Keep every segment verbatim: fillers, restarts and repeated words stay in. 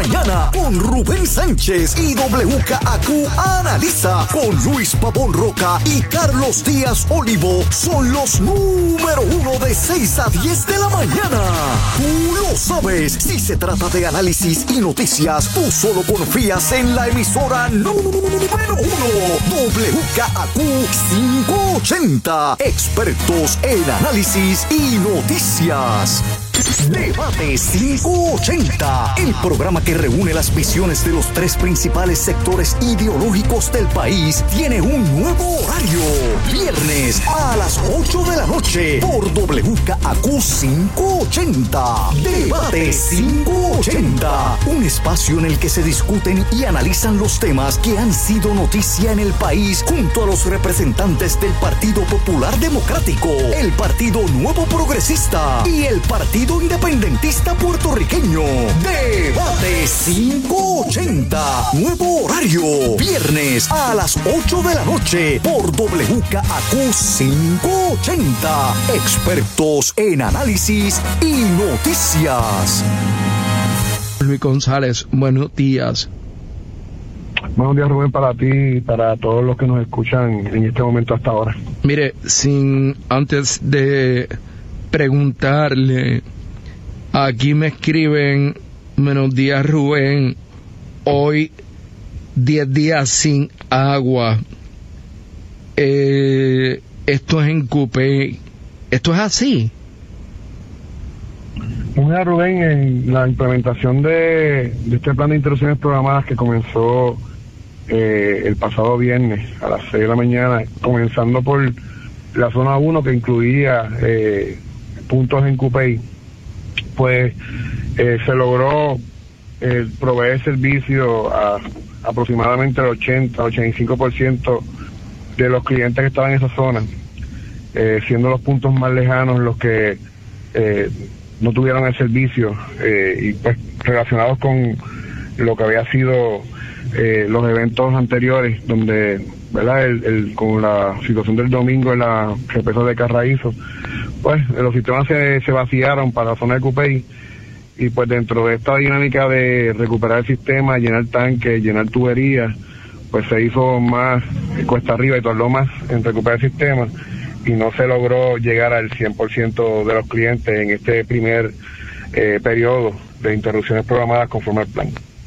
mañana con Rubén Sánchez y W K A Q Analiza con Luis Pavón Roca y Carlos Díaz Olivo. Son los número uno de seis a diez de la mañana. Tú lo sabes. Si se trata de análisis y noticias, tú solo confías en la emisora número uno, W K A Q quinientos ochenta. Expertos en análisis y noticias. Debate quinientos ochenta, el programa que reúne las visiones de los tres principales sectores ideológicos del país, tiene un nuevo horario. Viernes a las ocho de la noche por W K A Q quinientos ochenta. Debate quinientos ochenta, un espacio en el que se discuten y analizan los temas que han sido noticia en el país junto a los representantes del Partido Popular Democrático, el Partido Nuevo Progresista y el Partido Independentista Puertorriqueño. Debate quinientos ochenta, nuevo horario, viernes a las ocho de la noche por W K A Q quinientos ochenta. Expertos en análisis y noticias. Luis González, buenos días. Buenos días, Rubén, para ti y para todos los que nos escuchan en este momento hasta ahora. Mire, sin antes de preguntarle, aquí me escriben, buenos días, Rubén, hoy diez días sin agua. Eh, esto es en Cupey. ¿Esto es así? Mira, Rubén, en la implementación de, de este plan de interrupciones programadas que comenzó eh, el pasado viernes a las seis de la mañana, comenzando por la zona uno que incluía eh, puntos en Cupey, pues eh, se logró eh, proveer servicio a aproximadamente el ochenta, ochenta y cinco por ciento de los clientes que estaban en esa zona, eh, siendo los puntos más lejanos los que eh, no tuvieron el servicio eh, y pues relacionados con lo que había sido eh, los eventos anteriores, donde, ¿verdad?, el, el, con la situación del domingo en la represa de Carraízo, pues los sistemas se, se vaciaron para la zona de Cupey, y pues dentro de esta dinámica de recuperar el sistema, llenar tanques, llenar tuberías, pues se hizo más cuesta arriba y tardó más en recuperar el sistema, y no se logró llegar al cien por ciento de los clientes en este primer eh, periodo de interrupciones programadas conforme al plan.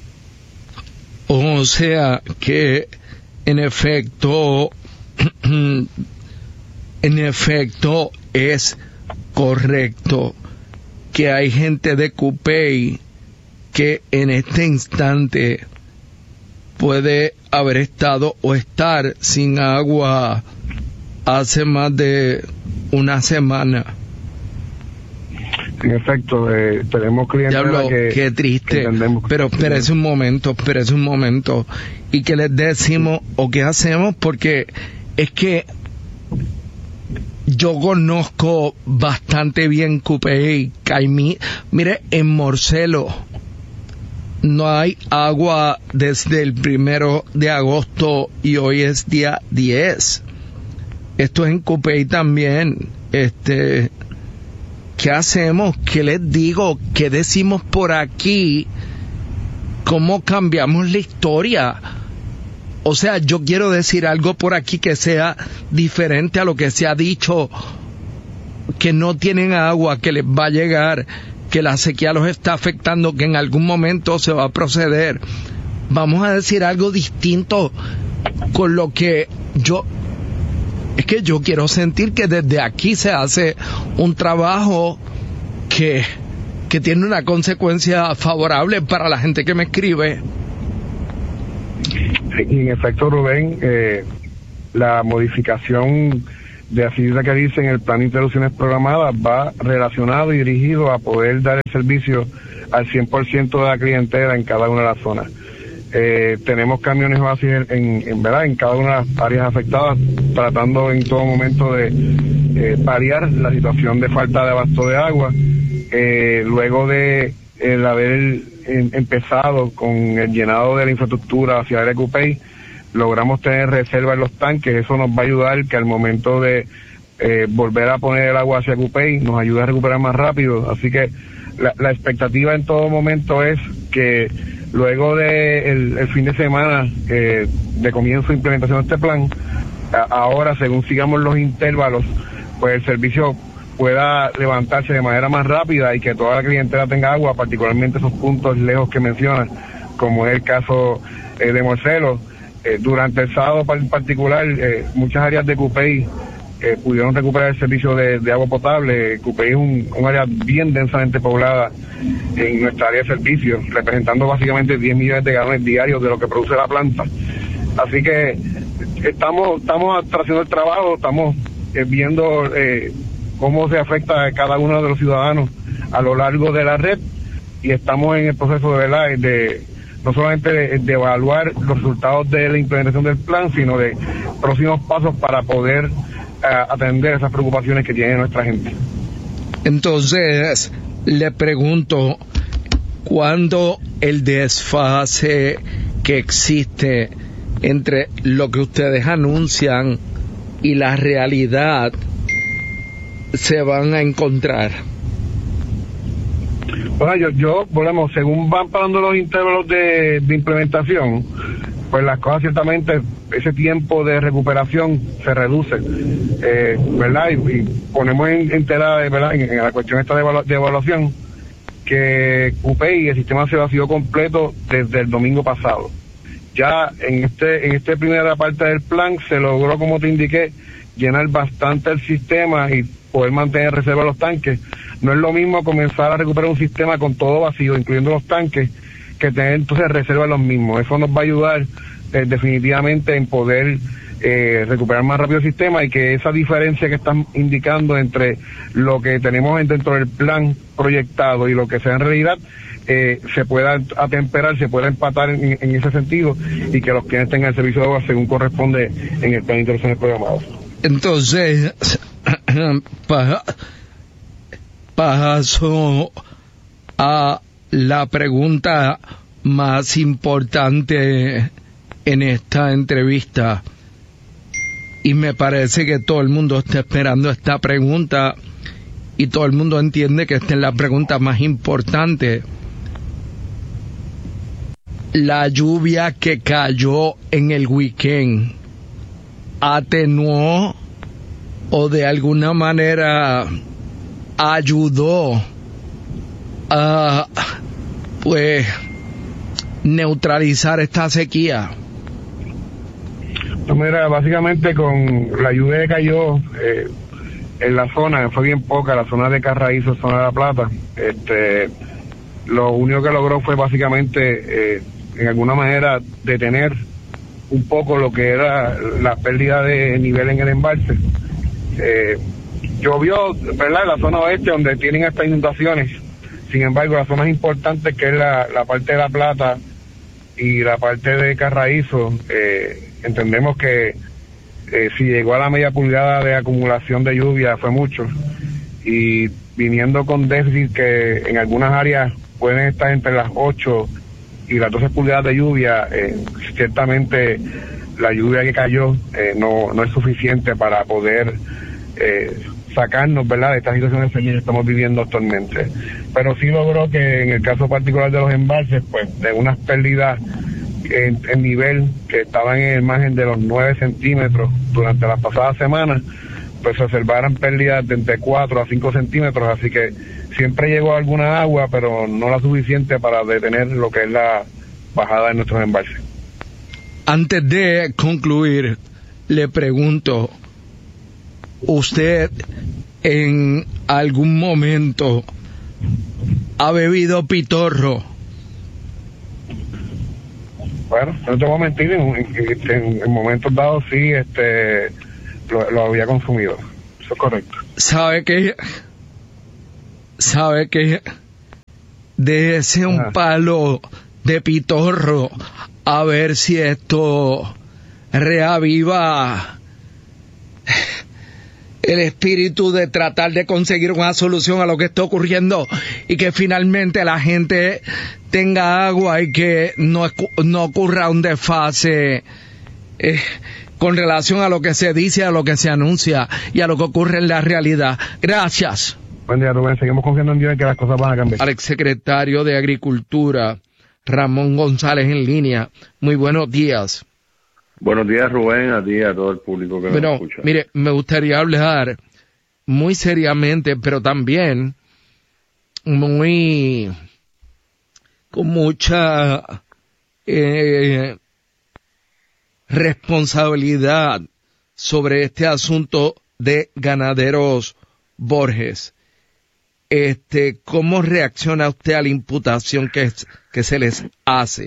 O sea que en efecto, en efecto es correcto que hay gente de Cupey que en este instante puede haber estado o estar sin agua hace más de una semana. En efecto, eh, tenemos clientes Diablo, que qué triste, pero espérese un momento, espérese un momento, y que les decimos o qué hacemos, porque es que yo conozco bastante bien Cupey, Caimí. Mire, en Morcelo no hay agua desde el primero de agosto y hoy es día diez. Esto es en Cupey también. Este, ¿qué hacemos? ¿Qué les digo? ¿Qué decimos por aquí? ¿Cómo cambiamos la historia? O sea, yo quiero decir algo por aquí que sea diferente a lo que se ha dicho, que no tienen agua, que les va a llegar, que la sequía los está afectando, que en algún momento se va a proceder. Vamos a decir algo distinto con lo que yo... Es que yo quiero sentir que desde aquí se hace un trabajo que, que tiene una consecuencia favorable para la gente que me escribe. Y en efecto, Rubén, eh, la modificación de así que dice en el plan de interrupciones programadas va relacionado y dirigido a poder dar el servicio al cien por ciento de la clientela en cada una de las zonas. Eh, tenemos camiones vacíos en, en verdad en cada una de las áreas afectadas, tratando en todo momento de eh, paliar la situación de falta de abasto de agua. Eh, luego de el haber en, empezado con el llenado de la infraestructura hacia el área de Cupey, logramos tener reserva en los tanques. Eso nos va a ayudar que al momento de eh, volver a poner el agua hacia Cupey nos ayuda a recuperar más rápido. Así que la, la expectativa en todo momento es que luego de el, el fin de semana eh, de comienzo de implementación de este plan, a, ahora según sigamos los intervalos, pues el servicio pueda levantarse de manera más rápida y que toda la clientela tenga agua, particularmente esos puntos lejos que mencionan, como es el caso eh, de Morcelo. Eh, durante el sábado en particular, eh, muchas áreas de Cupey eh, pudieron recuperar el servicio de, de agua potable. Cupey es un, un área bien densamente poblada en nuestra área de servicio, representando básicamente diez millones de galones diarios de lo que produce la planta. Así que estamos estamos haciendo el trabajo, estamos eh, viendo eh, cómo se afecta a cada uno de los ciudadanos a lo largo de la red, y estamos en el proceso de verdad de no solamente de, de evaluar los resultados de la implementación del plan, sino de próximos pasos para poder uh, atender esas preocupaciones que tiene nuestra gente. Entonces, le pregunto, ¿cuándo el desfase que existe entre lo que ustedes anuncian y la realidad se van a encontrar? Bueno, yo, yo, volvemos, según van pasando los intervalos de, de implementación, pues las cosas ciertamente, ese tiempo de recuperación se reduce, eh, ¿verdad? Y, y ponemos en, entera, ¿verdad? En, en la cuestión esta de, evalu- de evaluación, que Cupey, el sistema se vació completo desde el domingo pasado. Ya en este, en esta primera parte del plan se logró, como te indiqué, llenar bastante el sistema y poder mantener reserva de los tanques. No es lo mismo comenzar a recuperar un sistema con todo vacío, incluyendo los tanques, que tener entonces reserva de los mismos. Eso nos va a ayudar eh, definitivamente en poder eh, recuperar más rápido el sistema, y que esa diferencia que están indicando entre lo que tenemos dentro del plan proyectado y lo que sea en realidad, eh, se pueda atemperar, se pueda empatar en, en ese sentido, y que los clientes tengan el servicio de agua según corresponde en el plan de interrupciones programadas. Entonces, pa, paso a la pregunta más importante en esta entrevista, y me parece que todo el mundo está esperando esta pregunta y todo el mundo entiende que esta es la pregunta más importante. La lluvia que cayó en el weekend atenuó o de alguna manera ayudó a pues neutralizar esta sequía. Pues mira, básicamente con la lluvia que cayó eh, en la zona, fue bien poca, la zona de Carraízo, zona de La Plata, este, lo único que logró fue básicamente eh, en alguna manera detener un poco lo que era la pérdida de nivel en el embalse. Eh, llovió, ¿verdad?, en la zona oeste, donde tienen estas inundaciones. Sin embargo, las zonas importantes, que es la, la parte de La Plata y la parte de Carraízo, eh, entendemos que eh, si llegó a la media pulgada de acumulación de lluvia fue mucho, y viniendo con déficit que en algunas áreas pueden estar entre las ocho y las doce pulgadas de lluvia, eh, ciertamente la lluvia que cayó eh, no, no es suficiente para poder eh, sacarnos, ¿verdad?, de esta situación de sequía que estamos viviendo actualmente. Pero sí logró que en el caso particular de los embalses, pues de unas pérdidas en, en nivel que estaban en el margen de los nueve centímetros durante las pasadas semanas, pues se observaran pérdidas de entre cuatro a cinco centímetros, así que siempre llegó alguna agua, pero no la suficiente para detener lo que es la bajada de nuestros embalses. Antes de concluir, le pregunto, ¿usted en algún momento ha bebido pitorro? Bueno, no te voy a mentir, en, en, en momentos dados sí, este, lo, lo había consumido. Eso es correcto. ¿Sabe qué? ¿Sabe qué? Déjese un palo de pitorro a ver si esto reaviva el espíritu de tratar de conseguir una solución a lo que está ocurriendo, y que finalmente la gente tenga agua y que no, no ocurra un desfase eh, con relación a lo que se dice, a lo que se anuncia y a lo que ocurre en la realidad. Gracias. Buen día, Rubén. Seguimos confiando en Dios en que las cosas van a cambiar. Al exsecretario de Agricultura, Ramón González en línea. Muy buenos días. Buenos días, Rubén, a ti y a todo el público que bueno, nos escucha. Mire, me gustaría hablar muy seriamente, pero también muy con mucha eh, responsabilidad sobre este asunto de Ganaderos Borges. Este, ¿cómo reacciona usted a la imputación que, que se les hace?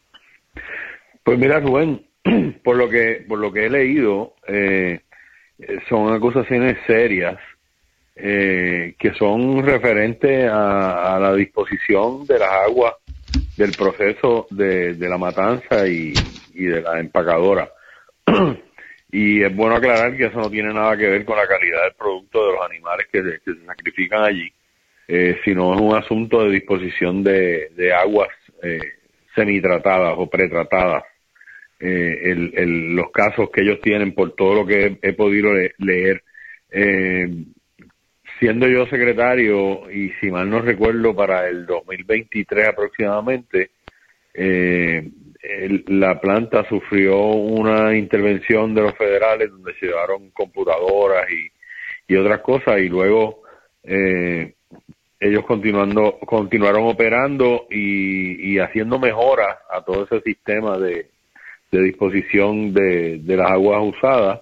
Pues mira, Rubén, por lo que por lo que he leído, eh, son acusaciones serias eh, que son referentes a, a la disposición de las aguas del proceso de, de la matanza y, y de la empacadora. Y es bueno aclarar que eso no tiene nada que ver con la calidad del producto de los animales que, que se sacrifican allí, eh, sino es un asunto de disposición de, de aguas eh, semitratadas o pretratadas. Eh, el, el, los casos que ellos tienen, por todo lo que he, he podido le, leer. Eh, siendo yo secretario, y si mal no recuerdo, para el dos mil veintitrés aproximadamente, eh, el, la planta sufrió una intervención de los federales donde se llevaron computadoras y, y otras cosas, y luego eh, ellos continuando continuaron operando y, y haciendo mejoras a todo ese sistema de de disposición de, de las aguas usadas,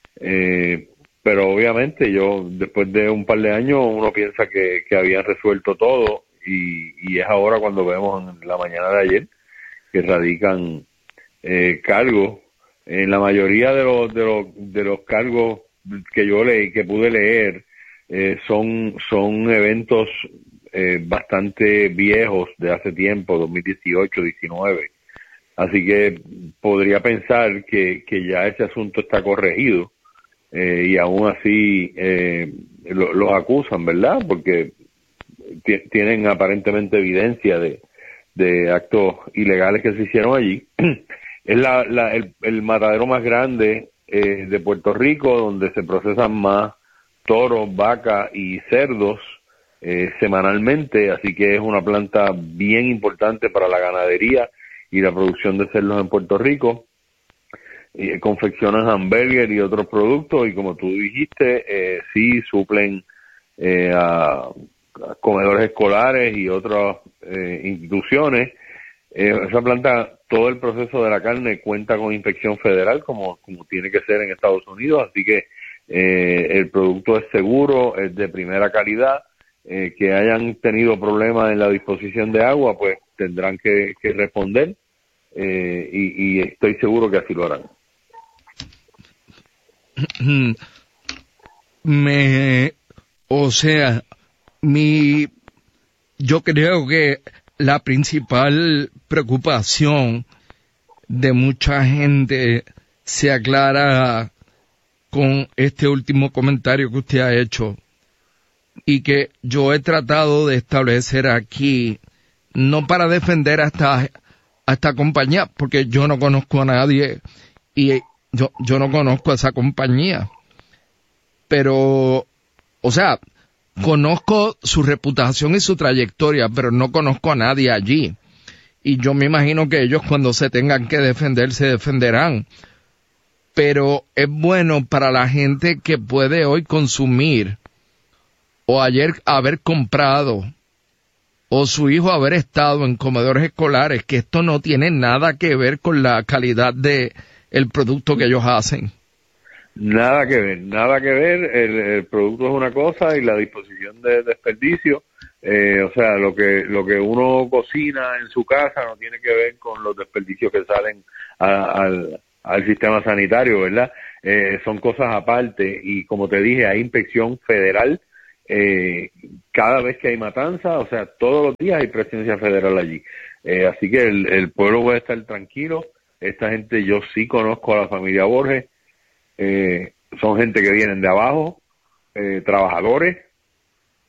eh, pero obviamente yo, después de un par de años, uno piensa que, que habían resuelto todo, y, y es ahora cuando vemos en la mañana de ayer que radican eh, cargos. En la mayoría de los de los de los cargos que yo leí, que pude leer, eh, son son eventos eh, bastante viejos, de hace tiempo, dos mil dieciocho, diecinueve. Así que podría pensar que, que ya ese asunto está corregido, eh, y aún así eh, lo, los acusan, ¿verdad? Porque t- tienen aparentemente evidencia de, de actos ilegales que se hicieron allí. Es la, la, el, el matadero más grande eh, de Puerto Rico, donde se procesan más toros, vacas y cerdos eh, semanalmente, así que es una planta bien importante para la ganadería y la producción de cerdos en Puerto Rico. Eh, confeccionan hamburgues y otros productos, y como tú dijiste, eh, sí suplen eh, a, a comedores escolares y otras eh, instituciones. Eh, esa planta, todo el proceso de la carne cuenta con inspección federal, como, como tiene que ser en Estados Unidos, así que eh, el producto es seguro, es de primera calidad. Eh, que hayan tenido problemas en la disposición de agua, pues tendrán que, que responder, eh, y, y estoy seguro que así lo harán. Me, o sea, mi, yo creo que la principal preocupación de mucha gente se aclara con este último comentario que usted ha hecho, y que yo he tratado de establecer aquí, no para defender a esta, a esta compañía, porque yo no conozco a nadie y yo, yo no conozco a esa compañía, pero, o sea, conozco su reputación y su trayectoria, pero no conozco a nadie allí, y yo me imagino que ellos, cuando se tengan que defender, se defenderán. Pero es bueno para la gente que puede hoy consumir, o ayer haber comprado, o su hijo haber estado en comedores escolares, que esto no tiene nada que ver con la calidad de el producto que ellos hacen. Nada que ver, nada que ver. El, el producto es una cosa y la disposición de desperdicio, eh, o sea, lo que lo que uno cocina en su casa no tiene que ver con los desperdicios que salen a, al, al sistema sanitario, ¿verdad? Eh, son cosas aparte, y como te dije, hay inspección federal. Eh, cada vez que hay matanza, o sea, todos los días hay presencia federal allí. Eh, así que el, el pueblo puede estar tranquilo. Esta gente, yo sí conozco a la familia Borges, eh, son gente que vienen de abajo, eh, trabajadores,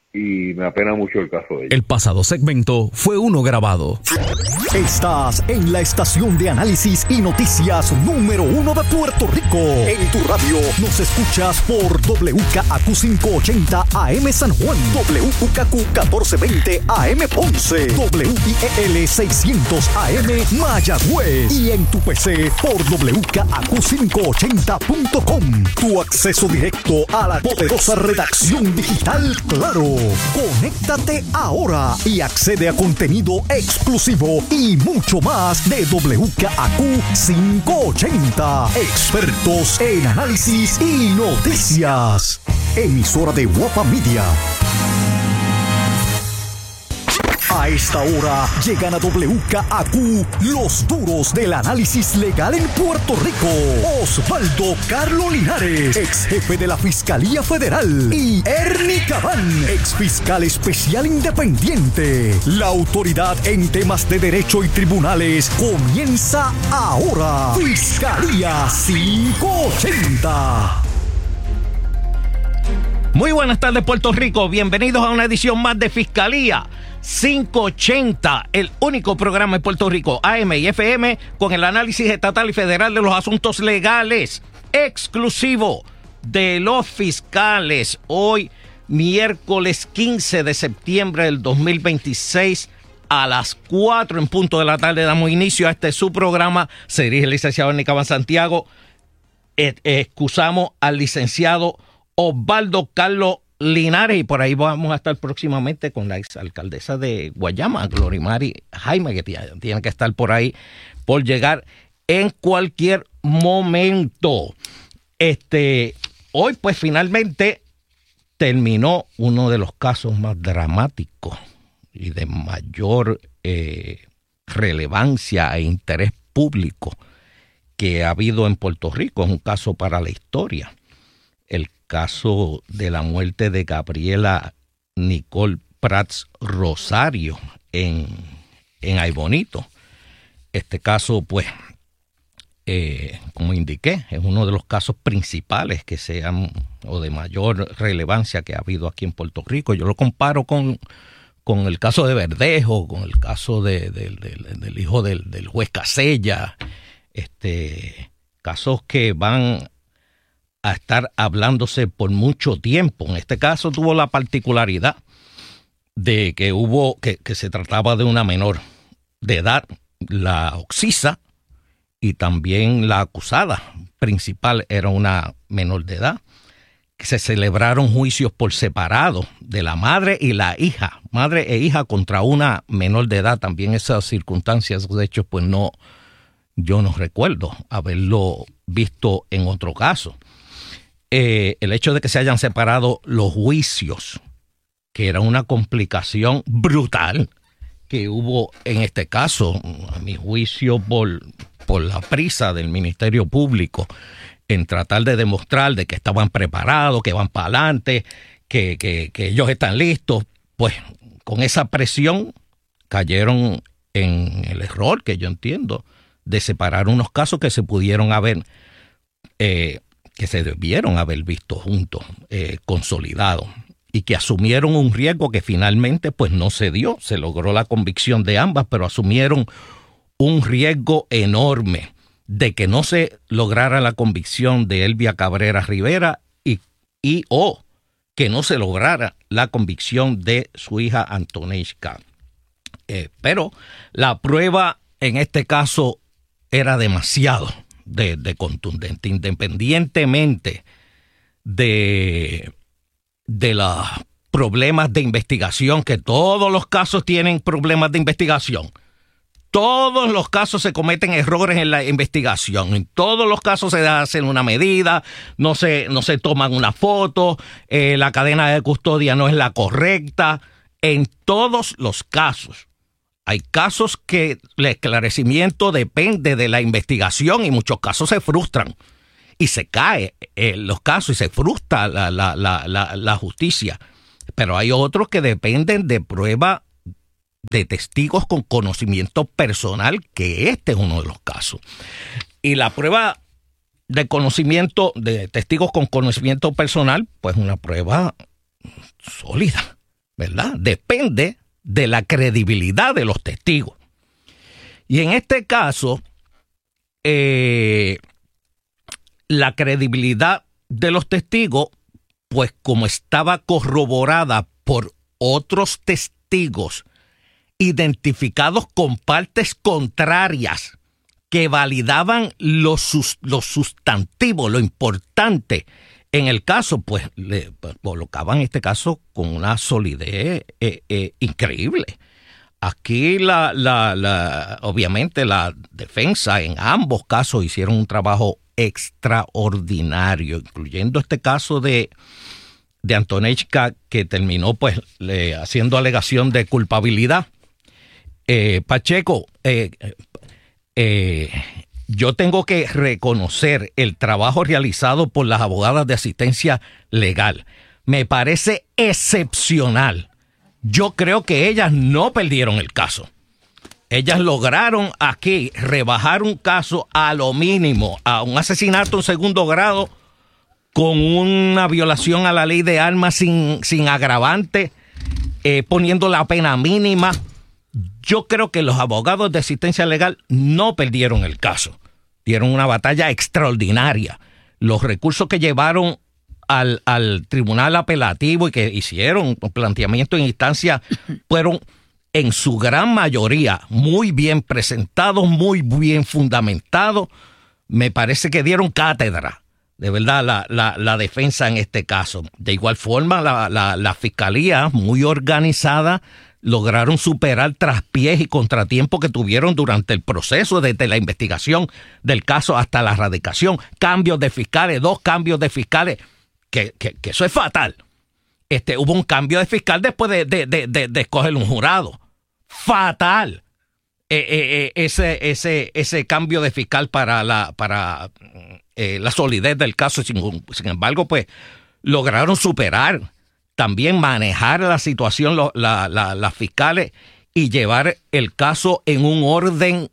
y me apena mucho el caso de ella. El pasado segmento fue uno grabado. Estás en la estación de análisis y noticias número uno de Puerto Rico. En tu radio nos escuchas por W K A Q quinientos ochenta A M San Juan, W K Q catorce veinte A M Ponce, W I E L seiscientos A M Mayagüez y en tu P C por W K A Q quinientos ochenta punto com. Tu acceso directo a la poderosa redacción digital Claro. Conéctate ahora y accede a contenido exclusivo y mucho más de W K A Q quinientos ochenta. Expertos en análisis y noticias. Emisora de Guapa Media. A esta hora llegan a W K A Q los duros del análisis legal en Puerto Rico. Osvaldo Carlos Linares, ex jefe de la Fiscalía Federal, y Ernie Cabán, ex fiscal especial independiente. La autoridad en temas de derecho y tribunales comienza ahora. Fiscalía quinientos ochenta. Muy buenas tardes, Puerto Rico. Bienvenidos a una edición más de Fiscalía quinientos ochenta, el único programa en Puerto Rico, A M y F M, con el análisis estatal y federal de los asuntos legales, exclusivo de los fiscales. Hoy, miércoles quince de septiembre del dos mil veintiséis, a las cuatro en punto de la tarde, damos inicio a este su programa. Se dirige el licenciado Ernie Cabán Santiago. Eh, eh, excusamos al licenciado Osvaldo Carlos Linares, y por ahí vamos a estar próximamente con la exalcaldesa de Guayama, Glorimari Jaime, que tiene, tiene que estar por ahí por llegar en cualquier momento. Este, hoy pues finalmente terminó uno de los casos más dramáticos y de mayor eh, relevancia e interés público que ha habido en Puerto Rico. Es un caso para la historia. El caso de la muerte de Gabriela Nicole Prats Rosario en, en Aybonito. Este caso, pues, eh, como indiqué, es uno de los casos principales que sean o de mayor relevancia que ha habido aquí en Puerto Rico. Yo lo comparo con, con el caso de Verdejo, con el caso de, de, de, de, del hijo del, del juez Casella, este, casos que van a estar hablándose por mucho tiempo. En este caso tuvo la particularidad de que hubo que, que se trataba de una menor de edad, la oxisa, y también la acusada principal era una menor de edad. Que se celebraron juicios por separado de la madre y la hija, madre e hija contra una menor de edad. También esas circunstancias, de hecho, pues no, yo no recuerdo haberlo visto en otro caso. Eh, el hecho de que se hayan separado los juicios, que era una complicación brutal que hubo en este caso, a mi juicio por, por la prisa del Ministerio Público en tratar de demostrar de que estaban preparados, que van para adelante, que, que, que ellos están listos, pues con esa presión cayeron en el error, que yo entiendo, de separar unos casos que se pudieron haber eh, que se debieron haber visto juntos, eh, consolidados, y que asumieron un riesgo que finalmente pues no se dio. Se logró la convicción de ambas, pero asumieron un riesgo enorme de que no se lograra la convicción de Elvia Cabrera Rivera y, y o que no se lograra la convicción de su hija Antonishka. Eh, pero la prueba en este caso era demasiado De, de contundente, independientemente de, de los problemas de investigación, que todos los casos tienen problemas de investigación. Todos los casos se cometen errores en la investigación. En todos los casos se hacen una medida, no se, no se toman una foto, eh, la cadena de custodia no es la correcta. En todos los casos. Hay casos que el esclarecimiento depende de la investigación y muchos casos se frustran y se cae en los casos y se frustra la, la, la, la, la justicia. Pero hay otros que dependen de prueba de testigos con conocimiento personal, que este es uno de los casos. Y la prueba de conocimiento de testigos con conocimiento personal, pues una prueba sólida. ¿verdad? Depende de la credibilidad de los testigos. Y en este caso, eh, la credibilidad de los testigos, pues como estaba corroborada por otros testigos identificados con partes contrarias que validaban los, sus, los sustantivos, lo importante en el caso, pues le colocaban este caso con una solidez eh, eh, increíble. Aquí, la, la, la, obviamente, la defensa en ambos casos hicieron un trabajo extraordinario, incluyendo este caso de, de Antonichka, que terminó pues le, haciendo alegación de culpabilidad. Eh, Pacheco, eh, eh, yo tengo que reconocer el trabajo realizado por las abogadas de asistencia legal. Me parece excepcional. Yo creo que ellas no perdieron el caso. Ellas lograron aquí rebajar un caso a lo mínimo, a un asesinato en segundo grado con una violación a la ley de armas sin, sin agravante, eh, poniendo la pena mínima. Yo creo que los abogados de asistencia legal no perdieron el caso. Dieron una batalla extraordinaria. Los recursos que llevaron al, al tribunal apelativo y que hicieron planteamiento en instancia fueron en su gran mayoría muy bien presentados, muy bien fundamentados. Me parece que dieron cátedra, de verdad, la, la, la defensa en este caso. De igual forma, la, la, la fiscalía, muy organizada, lograron superar traspiés y contratiempos que tuvieron durante el proceso, desde la investigación del caso hasta la radicación. Cambios de fiscales, dos cambios de fiscales, que, que, que eso es fatal. Este, hubo un cambio de fiscal después de, de, de, de, de escoger un jurado. Fatal. Eh, eh, eh, ese, ese, ese cambio de fiscal para la, para, eh, la solidez del caso. Sin, sin embargo, pues lograron superar, también manejar la situación las la, la, la fiscales y llevar el caso en un orden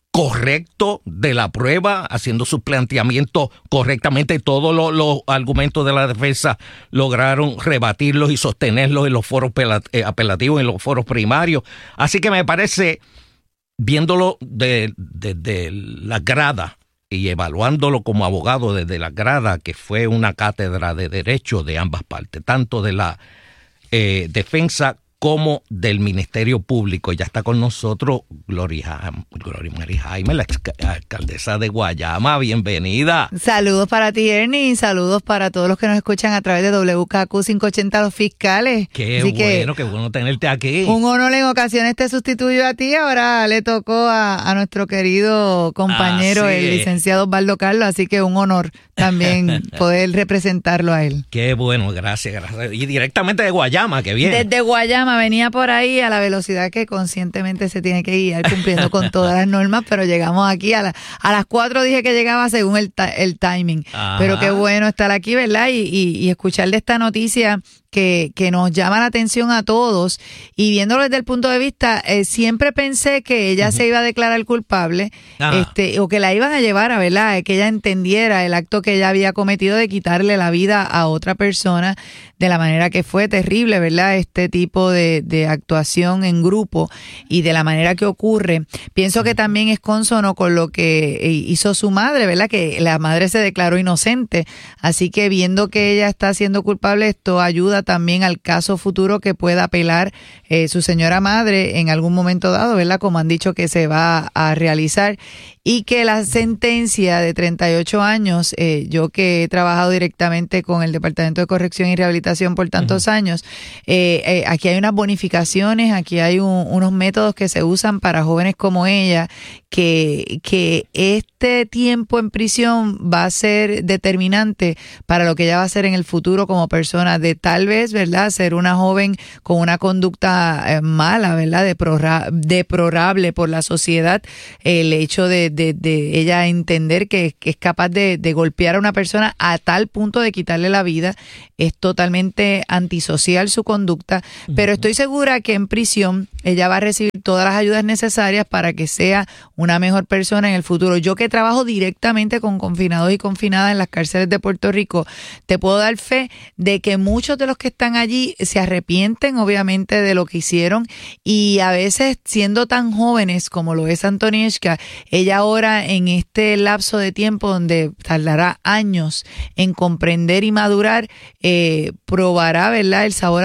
correcto de la prueba, haciendo sus planteamientos correctamente. Todos los, los argumentos de la defensa lograron rebatirlos y sostenerlos en los foros apelativos, en los foros primarios. Así que me parece, viéndolo de, de, de la grada y evaluándolo como abogado desde la grada, que fue una cátedra de derecho de ambas partes, tanto de la eh, defensa como del Ministerio Público. Ya está con nosotros Gloria, Gloria María Jaime, la alcaldesa de Guayama. Bienvenida. Saludos para ti, Ernie, y saludos para todos los que nos escuchan a través de W K Q quinientos ochenta, los fiscales. Qué Así bueno, que, qué bueno tenerte aquí. Un honor, en ocasiones te sustituyo a ti, ahora le tocó a, a nuestro querido compañero, así el es. licenciado Osvaldo Carlos, así que un honor también poder representarlo a él. Qué bueno, gracias, gracias. Y directamente de Guayama, que bien. Desde Guayama venía por ahí a la velocidad que conscientemente se tiene que guiar, cumpliendo con todas las normas, pero llegamos aquí a, la, a las cuatro, dije que llegaba según el, el timing. Ajá. Pero qué bueno estar aquí, ¿verdad? Y, y, y escuchar de esta noticia que, que nos llama la atención a todos, y viéndolo desde el punto de vista, eh, siempre pensé que ella uh-huh. se iba a declarar culpable, este, o que la iban a llevar a, ¿verdad?, que ella entendiera el acto que ella había cometido de quitarle la vida a otra persona, de la manera que fue terrible, ¿verdad?, este tipo de, de actuación en grupo y de la manera que ocurre. Pienso que también es consono con lo que hizo su madre, ¿verdad?, que la madre se declaró inocente, así que viendo que ella está siendo culpable, esto ayuda también al caso futuro que pueda apelar eh, su señora madre en algún momento dado, ¿verdad?, como han dicho que se va a realizar, y que la sentencia de treinta y ocho años, eh, yo que he trabajado directamente con el Departamento de Corrección y Rehabilitación por tantos uh-huh. años, eh, eh, aquí hay unas bonificaciones, aquí hay un, unos métodos que se usan para jóvenes como ella, que, que este tiempo en prisión va a ser determinante para lo que ella va a hacer en el futuro como persona, de tal vez, ¿verdad?, ser una joven con una conducta eh, mala, ¿verdad?, deplora, deplorable por la sociedad, el hecho de de, de ella entender que, que es capaz de, de golpear a una persona a tal punto de quitarle la vida. Es totalmente antisocial su conducta, uh-huh. pero estoy segura que en prisión ella va a recibir todas las ayudas necesarias para que sea una mejor persona en el futuro. Yo que trabajo directamente con confinados y confinadas en las cárceles de Puerto Rico, te puedo dar fe de que muchos de los que están allí se arrepienten obviamente de lo que hicieron, y a veces siendo tan jóvenes como lo es Antonieshka, ella ahora en este lapso de tiempo donde tardará años en comprender y madurar, eh, probará, ¿verdad?, el sabor